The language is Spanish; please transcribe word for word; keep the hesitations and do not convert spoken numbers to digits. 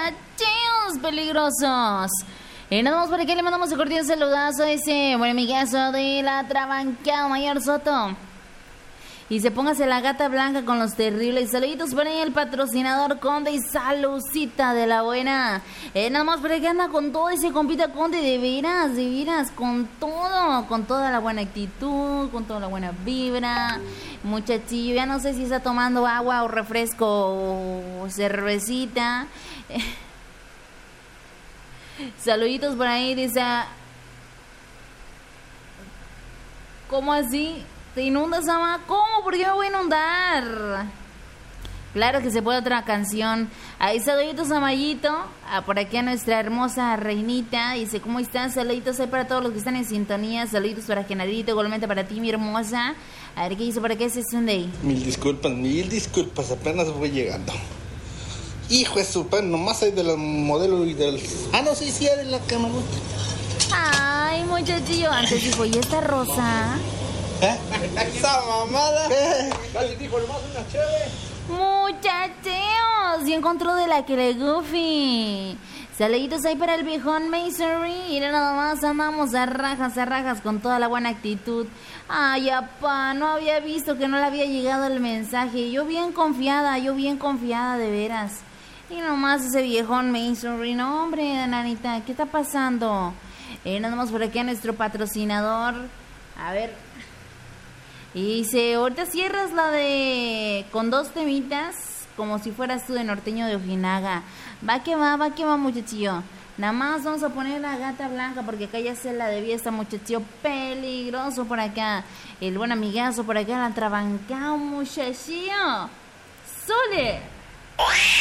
muchachos peligrosos. Y nada más por aquí le mandamos un cordial saludazo a ese buen amigazo de la Trabancao, Mayor Soto. Y se póngase la gata blanca con los terribles. Saluditos para el patrocinador Conde y Salucita de la buena. Eh, nada más por aquí anda con todo ese compita Conde, de veras, de veras, con todo, con toda la buena actitud, con toda la buena vibra. Muchachillo, ya no sé si está tomando agua o refresco o cervecita. Eh, saluditos por ahí, dice. ¿Cómo así? ¿Te inundas, ama? ¿Cómo? ¿Por qué me voy a inundar? Claro que se puede otra canción. Ahí saluditos a Mayito, a por aquí a nuestra hermosa reinita. Dice, ¿cómo están? Saluditos ahí para todos los que están en sintonía. Saluditos para Genarito, igualmente para ti, mi hermosa. A ver, ¿qué hizo? ¿Para qué es Sunday? Mil disculpas, mil disculpas, apenas voy llegando. Hijo de su pan, nomás hay de la modelo y del... Ah, no, sí, sí, hay de la camarota. Ay, muchachillo, antes dijo, ¿y esta rosa? ¿Eh? Esa mamada. Casi dijo nomás una chévere. Muchachos, y encontró de la que le Goofy. Saluditos ahí para el viejón Masonry. Y nada más andamos a rajas, a rajas con toda la buena actitud. Ay, apá, no había visto que no le había llegado el mensaje. Yo bien confiada, yo bien confiada de veras. Y nomás ese viejón Masonry. No, hombre, nanita, ¿qué está pasando? Eh, nada más por aquí a nuestro patrocinador. A ver. Y dice, ahorita cierras la de con dos temitas, como si fueras tú de norteño de Ojinaga. Va que va, va que va, muchachillo. Nada más vamos a poner la gata blanca, porque acá ya se la debía esta muchachillo peligroso por acá. El buen amigazo por acá, la Trabancao, muchachillo. ¡Sole!